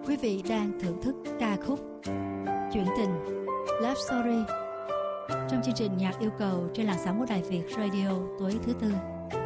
Quý vị đang thưởng thức ca khúc Chuyện tình Love Story trong chương trình nhạc yêu cầu trên làn sóng của Đài Việt Radio tối thứ Tư.